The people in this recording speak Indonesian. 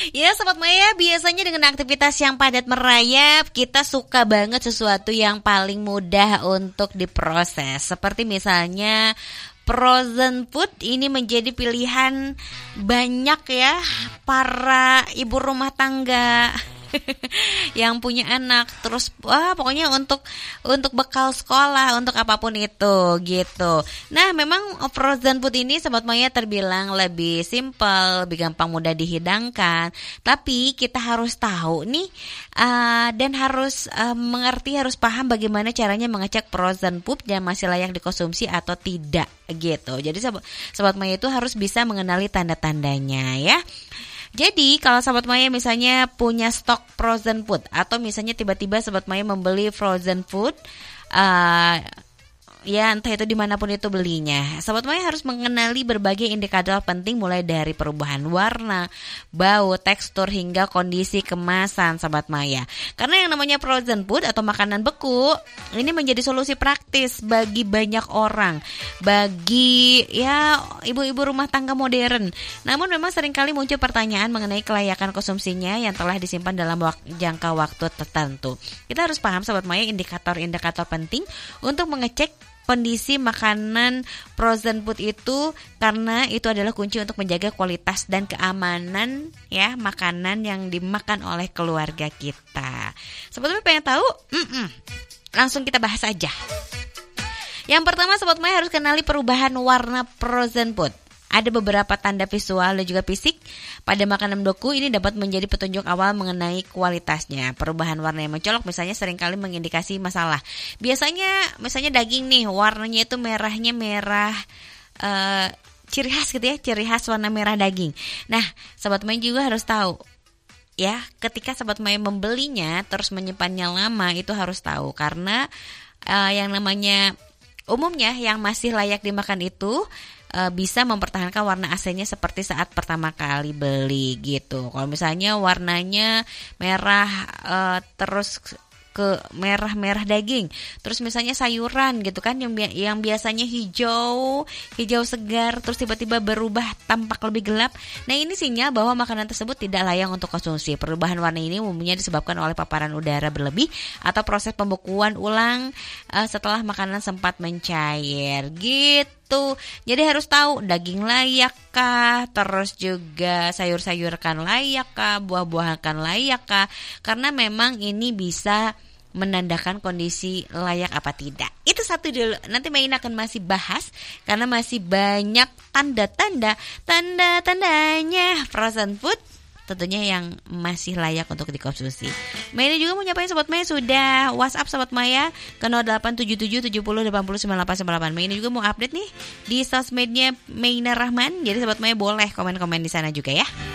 Ya Sobat Maya, biasanya dengan aktivitas yang padat merayap, kita suka banget sesuatu yang paling mudah untuk diproses. Seperti misalnya frozen food ini menjadi pilihan banyak ya para ibu rumah tangga yang punya anak, terus pokoknya untuk bekal sekolah, untuk apapun itu gitu. Nah, memang frozen food ini Sobat Maya terbilang lebih simpel, lebih gampang, mudah dihidangkan. Tapi kita harus tahu nih dan harus mengerti, harus paham bagaimana caranya mengecek frozen food dan masih layak dikonsumsi atau tidak gitu. Jadi Sobat Maya itu harus bisa mengenali tanda-tandanya ya. Jadi kalau Sobat Maya misalnya punya stok frozen food, atau misalnya tiba-tiba Sobat Maya membeli frozen food, ya entah itu dimanapun itu belinya, Sobat Maya harus mengenali berbagai indikator penting, mulai dari perubahan warna, bau, tekstur, hingga kondisi kemasan Sobat Maya. Karena yang namanya frozen food atau makanan beku ini menjadi solusi praktis bagi banyak orang, bagi ya ibu-ibu rumah tangga modern. Namun memang seringkali muncul pertanyaan mengenai kelayakan konsumsinya yang telah disimpan dalam jangka waktu tertentu. Kita harus paham Sobat Maya indikator-indikator penting untuk mengecek kondisi makanan frozen food itu, karena itu adalah kunci untuk menjaga kualitas dan keamanan ya makanan yang dimakan oleh keluarga kita. Sebetulnya pengen tahu? Langsung kita bahas aja. Yang pertama Sobat Maya harus kenali perubahan warna frozen food. Ada beberapa tanda visual dan juga fisik pada makanan beku, ini dapat menjadi petunjuk awal mengenai kualitasnya. Perubahan warna yang mencolok misalnya seringkali mengindikasi masalah. Biasanya misalnya daging nih, warnanya itu merahnya merah ciri khas gitu ya, ciri khas warna merah daging. Nah, Sobat Maya juga harus tahu ya, ketika Sobat Maya membelinya terus menyimpannya lama, itu harus tahu, karena yang namanya umumnya yang masih layak dimakan itu bisa mempertahankan warna aslinya seperti saat pertama kali beli gitu. Kalau misalnya warnanya merah terus ke merah daging, terus misalnya sayuran gitu kan yang biasanya hijau segar, terus tiba-tiba berubah tampak lebih gelap. Nah, ini sinyal bahwa makanan tersebut tidak layak untuk konsumsi. Perubahan warna ini umumnya disebabkan oleh paparan udara berlebih atau proses pembekuan ulang setelah makanan sempat mencair gitu. Jadi harus tahu daging layakkah, terus juga sayur-sayur kan layakkah, buah-buahan kan layakkah, karena memang ini bisa menandakan kondisi layak apa tidak. Itu satu dulu. Nanti Main akan masih bahas karena masih banyak tanda-tandanya frozen food tentunya yang masih layak untuk dikonsumsi. Main juga mau nyapain Sobat Maya, sudah WhatsApp Sobat Maya ke 087770809898. Main juga mau update nih di sosmednya Maina Rahman. Jadi Sobat Maya boleh komen-komen di sana juga ya.